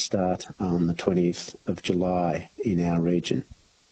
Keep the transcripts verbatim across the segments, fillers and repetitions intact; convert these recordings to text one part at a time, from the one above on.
start on the twentieth of July in our region.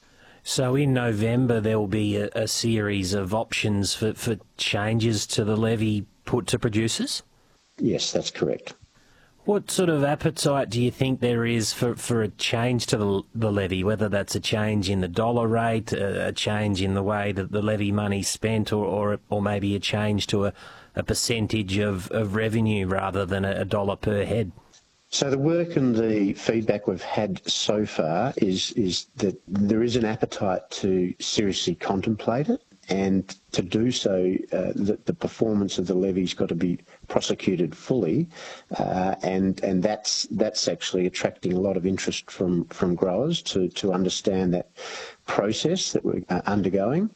So in November there will be a, a series of options for, for changes to the levy put to producers? Yes, that's correct. What sort of appetite do you think there is for, for a change to the, the levy, whether that's a change in the dollar rate, a, a change in the way that the levy money's spent, or, or, or maybe a change to a, a percentage of, of revenue rather than a, a dollar per head? So the work and the feedback we've had so far is, is that there is an appetite to seriously contemplate it, and to do so, uh, the, the performance of the levy's got to be prosecuted fully, uh, and and that's that's actually attracting a lot of interest from from growers to to understand that process that we're uh, undergoing,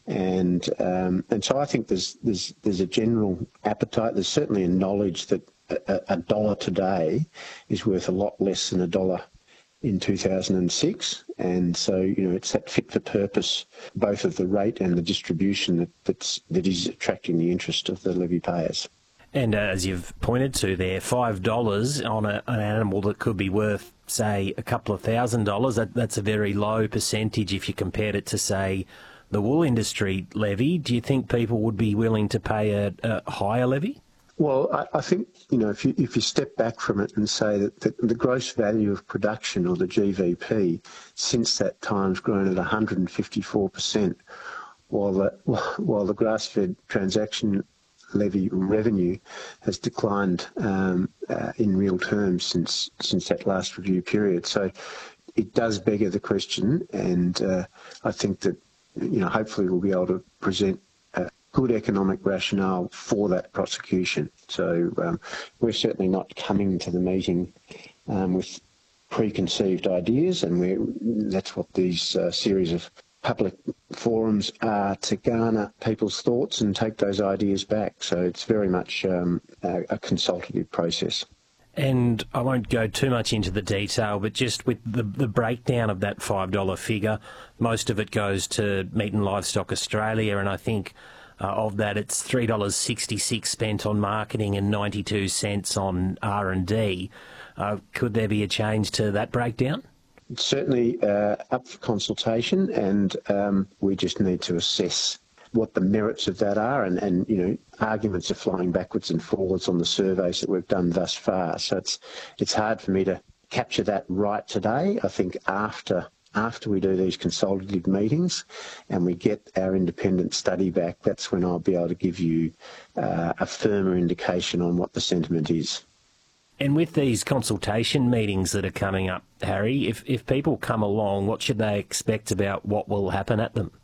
and um, and so I think there's there's there's a general appetite. There's certainly a knowledge that a, a dollar today is worth a lot less than a dollar in two thousand six, and so you know it's that fit for purpose, both of the rate and the distribution, that that's, that is attracting the interest of the levy payers. And uh, as you've pointed to there, five dollars on a, an animal that could be worth, say, a couple of thousand dollars, that, that's a very low percentage if you compared it to, say, the wool industry levy. Do you think people would be willing to pay a, a higher levy? Well, I, I think, you know, if you if you step back from it and say that, that the gross value of production, or the G V P, since that time has grown at one hundred fifty-four percent, while the, while the grass-fed transaction levy revenue has declined um, uh, in real terms since since that last review period. So it does beg the question, and uh, I think that, you know, hopefully we'll be able to present good economic rationale for that prosecution. So um, we're certainly not coming to the meeting um, with preconceived ideas, and we're, that's what these uh, series of public forums are, to garner people's thoughts and take those ideas back. So it's very much um, a, a consultative process. And I won't go too much into the detail, but just with the, the breakdown of that five dollar figure, most of it goes to Meat and Livestock Australia, and I think Uh, of that, it's three dollars sixty-six spent on marketing and ninety-two cents on R and D. Uh, could there be a change to that breakdown? It's certainly uh, up for consultation, and um, we just need to assess what the merits of that are, and, and you know, arguments are flying backwards and forwards on the surveys that we've done thus far. So it's it's hard for me to capture that right today. I think after After we do these consultative meetings and we get our independent study back, that's when I'll be able to give you uh, a firmer indication on what the sentiment is. And with these consultation meetings that are coming up, Harry, if, if people come along, what should they expect about what will happen at them?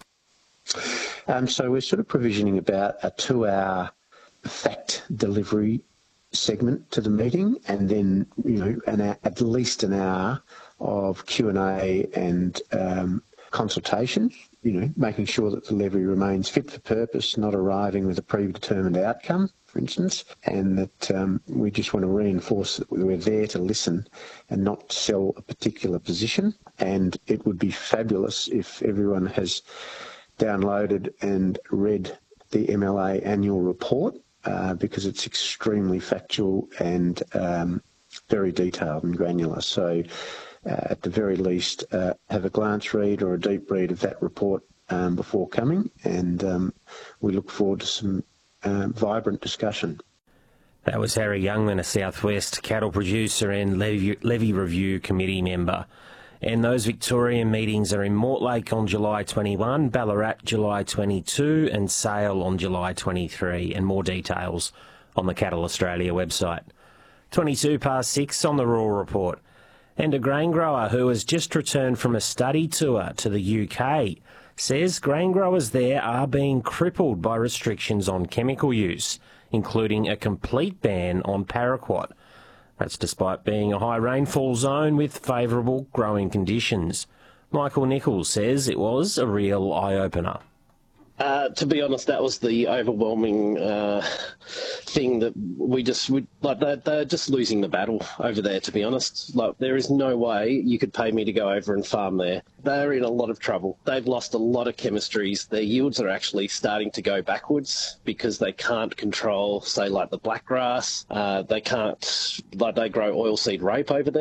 Um, so we're sort of provisioning about a two-hour fact delivery segment to the meeting, and then, you know, an, at least an hour of Q and A and um, consultation, you know, making sure that the levy remains fit for purpose, not arriving with a predetermined outcome, for instance, and that um, we just want to reinforce that we're there to listen and not sell a particular position. And it would be fabulous if everyone has downloaded and read the M L A annual report, uh, because it's extremely factual and um, very detailed and granular. So Uh, at the very least, uh, have a glance read or a deep read of that report um, before coming, and um, we look forward to some uh, vibrant discussion. That was Harry Youngman, a South West cattle producer and levy, levy review committee member. And those Victorian meetings are in Mortlake on July twenty-first, Ballarat July twenty-second and Sale on July twenty-third, and more details on the Cattle Australia website. twenty-two past six on the Raw Report. And a grain grower who has just returned from a study tour to the U K says grain growers there are being crippled by restrictions on chemical use, including a complete ban on paraquat. That's despite being a high rainfall zone with favourable growing conditions. Michael Nichols says it was a real eye-opener. Uh, to be honest, that was the overwhelming uh, thing that we just we, like. They're, they're just losing the battle over there. To be honest, like there is no way you could pay me to go over and farm there. They're in a lot of trouble. They've lost a lot of chemistries. Their yields are actually starting to go backwards because they can't control, say, like the blackgrass. Uh, they can't, like they grow oilseed rape over there.